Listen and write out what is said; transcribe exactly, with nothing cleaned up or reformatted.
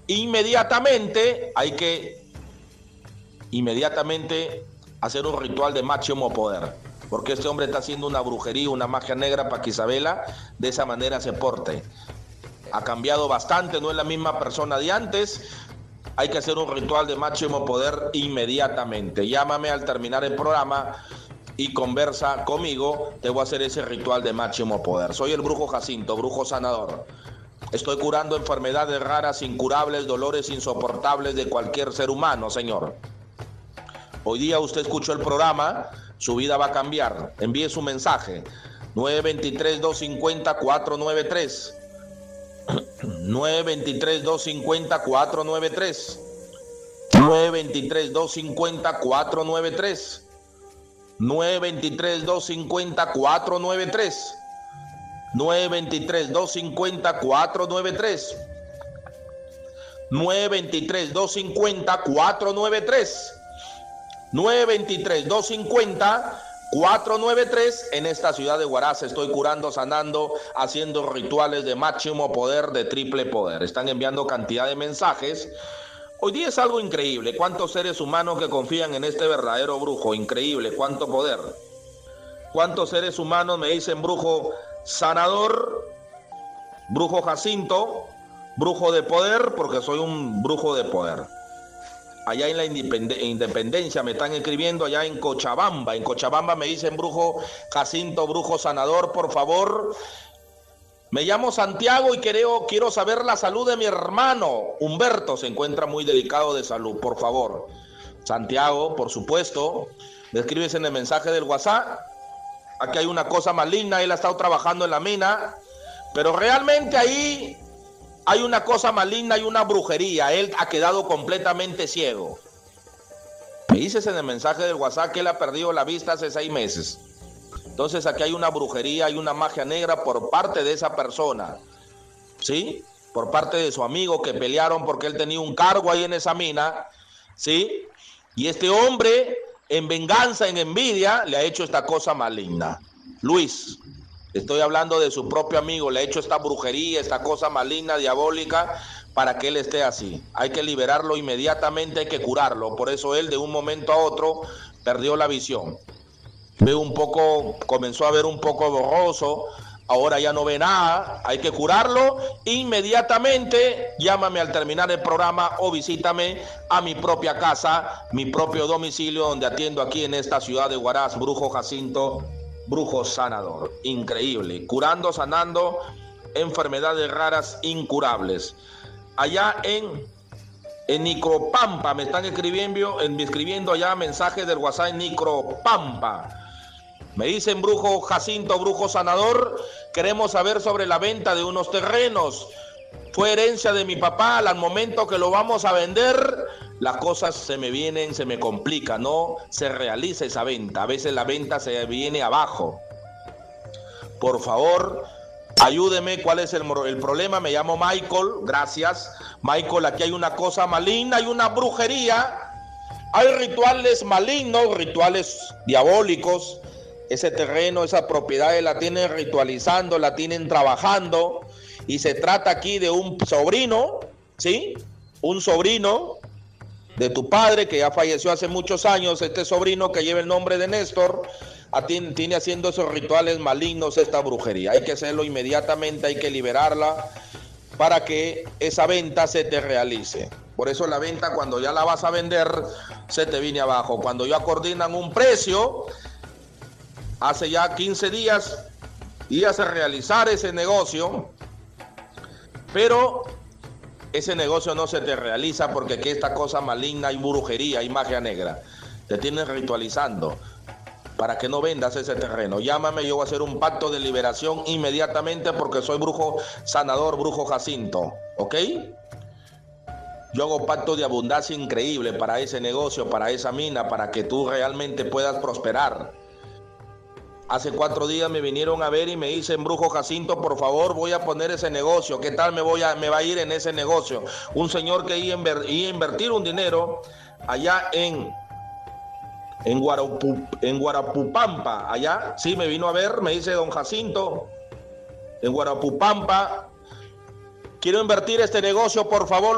inmediatamente hay que inmediatamente hacer un ritual de máximo poder, porque este hombre está haciendo una brujería, una magia negra para que Isabela de esa manera se porte. Ha cambiado bastante, no es la misma persona de antes. Hay que hacer un ritual de máximo poder inmediatamente. Llámame al terminar el programa y conversa conmigo. Te voy a hacer ese ritual de máximo poder. Soy el brujo Jacinto, brujo sanador. Estoy curando enfermedades raras, incurables, dolores insoportables de cualquier ser humano, señor. Hoy día usted escuchó el programa, su vida va a cambiar. Envíe su mensaje. nueve dos tres, dos cinco cero, cuatro nueve tres. nueve dos tres, dos cinco cero, cuatro nueve tres. nueve dos tres, dos cinco cero, cuatro nueve tres. nueve dos tres, dos cinco cero, cuatro nueve tres. nueve dos tres, dos cinco cero, cuatro nueve tres. nueve dos tres, dos cinco cero, cuatro nueve tres. nueve dos tres, dos cinco cero, cuatro nueve tres. En esta ciudad de Huaraz estoy curando, sanando, haciendo rituales de máximo poder, de triple poder. Están enviando cantidad de mensajes. Hoy día es algo increíble. ¿Cuántos seres humanos que confían en este verdadero brujo? Increíble, cuánto poder. ¿Cuántos seres humanos me dicen brujo sanador, brujo Jacinto, brujo de poder? Porque soy un brujo de poder. Allá en la Independencia me están escribiendo, allá en Cochabamba. En Cochabamba me dicen brujo Jacinto, brujo sanador, por favor. Me llamo Santiago y quiero, quiero saber la salud de mi hermano. Humberto se encuentra muy delicado de salud, por favor. Santiago, por supuesto. Me escribes en el mensaje del WhatsApp. Aquí hay una cosa maligna, él ha estado trabajando en la mina, pero realmente ahí hay una cosa maligna y una brujería. Él ha quedado completamente ciego. Me dices en el mensaje del WhatsApp que él ha perdido la vista hace seis meses. Entonces aquí hay una brujería y una magia negra por parte de esa persona, ¿sí? Por parte de su amigo que pelearon porque él tenía un cargo ahí en esa mina, ¿sí? Y este hombre, en venganza, en envidia, le ha hecho esta cosa maligna. Luis, estoy hablando de su propio amigo, le ha hecho esta brujería, esta cosa maligna, diabólica, para que él esté así. Hay que liberarlo inmediatamente, hay que curarlo. Por eso él de un momento a otro perdió la visión. Ve un poco, comenzó a ver un poco borroso, ahora ya no ve nada, hay que curarlo inmediatamente. Llámame al terminar el programa o visítame a mi propia casa, mi propio domicilio, donde atiendo aquí en esta ciudad de Huaraz, brujo Jacinto, brujo sanador. Increíble, curando, sanando enfermedades raras incurables. Allá en, en Nicropampa, me están escribiendo, en, escribiendo allá mensajes del WhatsApp en Nicropampa. Me dicen brujo Jacinto, brujo sanador, queremos saber sobre la venta de unos terrenos. Fue herencia de mi papá, al momento que lo vamos a vender, las cosas se me vienen, se me complican, no se realiza esa venta. A veces la venta se viene abajo. Por favor, ayúdeme, ¿cuál es el, el problema? Me llamo Michael, gracias. Michael, aquí hay una cosa maligna, hay una brujería, hay rituales malignos, rituales diabólicos. Ese terreno, esa propiedad la tienen ritualizando, la tienen trabajando, y se trata aquí de un sobrino, ¿sí? Un sobrino de tu padre que ya falleció hace muchos años. Este sobrino que lleva el nombre de Néstor tiene, tiene haciendo esos rituales malignos, esta brujería. Hay que hacerlo inmediatamente, hay que liberarla para que esa venta se te realice. Por eso la venta, cuando ya la vas a vender, se te viene abajo. Cuando ya coordinan un precio, hace ya quince días, y hace realizar ese negocio, pero ese negocio no se te realiza porque aquí esta cosa maligna y brujería y magia negra te tienen ritualizando para que no vendas ese terreno. Llámame, yo voy a hacer un pacto de liberación inmediatamente porque soy brujo sanador, brujo Jacinto, ¿ok? Yo hago pacto de abundancia increíble para ese negocio, para esa mina, para que tú realmente puedas prosperar. Hace cuatro días me vinieron a ver y me dicen, brujo Jacinto, por favor, voy a poner ese negocio. ¿Qué tal me, voy a, me va a ir en ese negocio? Un señor que iba a, inver, iba a invertir un dinero allá en, en, Guarapu, en Guarapupampa. Allá, sí, me vino a ver, me dice don Jacinto, en Guarapupampa, quiero invertir este negocio, por favor.